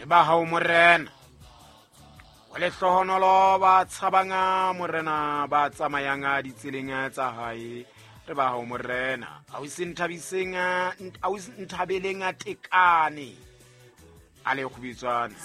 re ba hao morena wa lehlohonolo ba tshabanga morena ba tsamayanga ditseleng tsa hae re ba hao morena au se nthabeleng a tekane a le khubitswana